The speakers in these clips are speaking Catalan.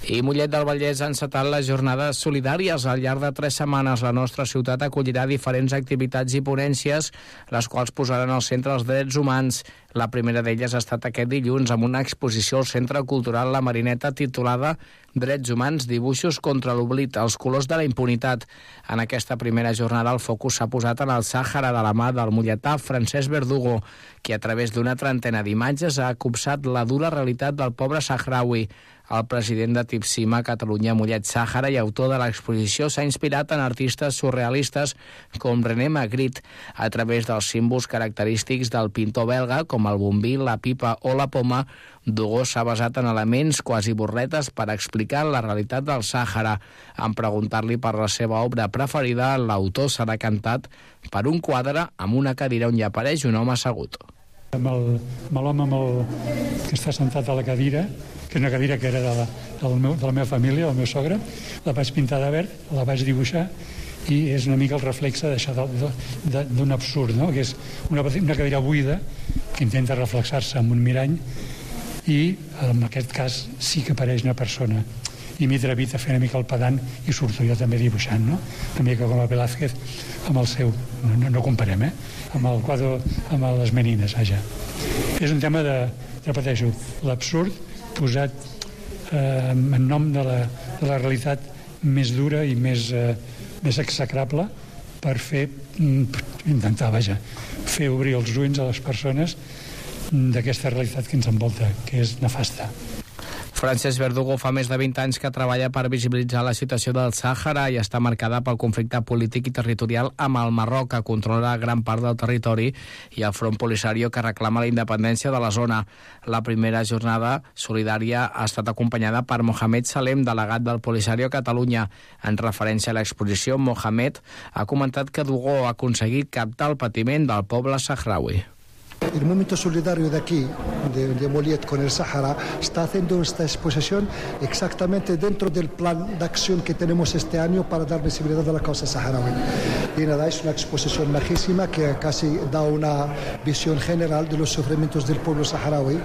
I Mollet del Vallès ha encetat les jornades solidàries. Al llarg de 3 setmanes, la nostra ciutat acollirà diferents activitats i ponències, les quals posaran al centre els drets humans. La primera d'elles ha estat aquest dilluns amb una exposició al Centre Cultural La Marineta titulada Drets humans, dibuixos contra l'oblit, els colors de la impunitat. En aquesta primera jornada el focus s'ha posat en el Sàhara de la mà del molletà Francesc Verdugo, qui a través d'una trentena d'imatges ha copsat la dura realitat del poble sahraui. El president de Tipsima, Catalunya Mollet Sàhara i autor de l'exposició s'ha inspirat en artistes surrealistes com René Magritte a través dels símbols característics del pintor belga com el bombí, la pipa o la poma. Dugo s'ha basat en elements quasi burletes per explicar la realitat del Sàhara. En preguntar-li per la seva obra preferida, l'autor serà cantat per un quadre amb una cadira on hi apareix un home assegut. Amb l'home que està sentat a la cadira, que és una cadira que era de la meva família, del meu sogre, la vaig pintar de verd, la vaig dibuixar i és una mica el reflexe d'això d'un absurd, no? Que és una cadira buida que intenta reflexar-se amb un mirall i en aquest cas sí que apareix una persona i m'he atrevit a fer una mica el pedant i surto jo també dibuixant, no? Una mica com el Velázquez amb el seu, no comparem, amb el quadre, amb les menines, vaja. És un tema repeteixo, l'absurd posat en nom de la realitat més dura i més execrable per intentar fer obrir els ulls a les persones d'aquesta realitat que ens envolta, que és nefasta. Francesc Verdugo fa més de 20 anys que treballa per visibilitzar la situació del Sàhara i està marcada pel conflicte polític i territorial amb el Marroc, que controla gran part del territori, i el Front Polisario, que reclama la independència de la zona. La primera jornada solidària ha estat acompanyada per Mohamed Salem, delegat del Polisario a Catalunya. En referència a l'exposició, Mohamed ha comentat que Dugo ha aconseguit captar el patiment del poble sahraui. El movimiento solidario de aquí, de Mollet con el Sahara, está haciendo esta exposición exactamente dentro del plan de acción que tenemos este año para dar visibilidad a la causa saharaui. Y nada, es una exposición majísima que casi da una visión general de los sufrimientos del pueblo saharaui.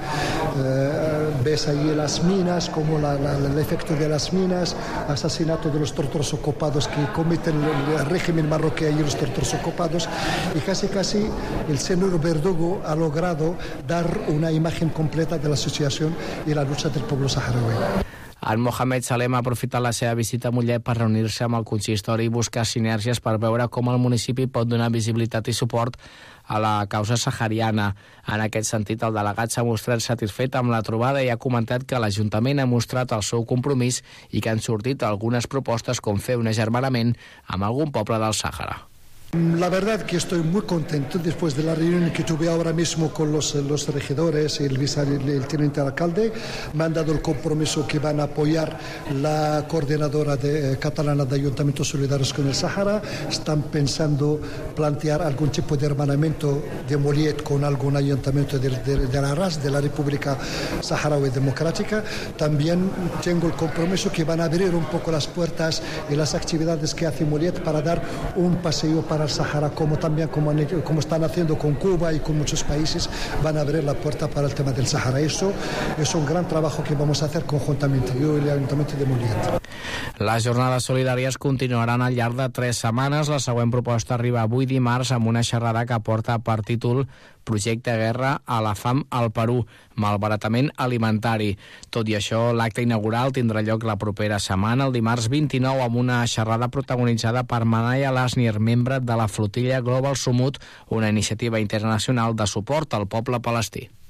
Ves ahí las minas, como el efecto de las minas, asesinato de los tórtolos ocupados que cometen el régimen marroquí y los tórtolos ocupados, y casi el señor Verdugo ha logrado dar una imagen completa de la situación y la lucha del pueblo saharaui. En Mohamed Salem ha aprofitat la seva visita a Mollet per reunir-se amb el consistori i buscar sinergies per veure com el municipi pot donar visibilitat i suport a la causa sahariana. En aquest sentit, el delegat s'ha mostrat satisfet amb la trobada i ha comentat que l'Ajuntament ha mostrat el seu compromís i que han sortit algunes propostes com fer un agermanament amb algun poble del Sàhara. La verdad que estoy muy contento después de la reunión que tuve ahora mismo con los regidores y el teniente alcalde. Me han dado el compromiso que van a apoyar la coordinadora catalana de Ayuntamientos Solidarios con el Sahara. Están pensando plantear algún tipo de hermanamiento de Mollet con algún ayuntamiento de la RAS, de la República Saharaui Democrática. También tengo el compromiso que van a abrir un poco las puertas y las actividades que hace Mollet para dar un paseo para el Sahara, como están haciendo con Cuba y con muchos países, van a abrir la puerta para el tema del Sahara. Eso es un gran trabajo que vamos a hacer conjuntamente, yo y el Ayuntamiento de Mollet. Les jornades solidàries continuaran al llarg de 3 setmanes. La següent proposta arriba avui dimarts amb una xerrada que porta per títol Projecte Guerra a la fam al Perú, malbaratament alimentari. Tot i això, l'acte inaugural tindrà lloc la propera setmana, el dimarts 29, amb una xerrada protagonitzada per Manaya Lasnir, membre de la flotilla Global Sumut, una iniciativa internacional de suport al poble palestí.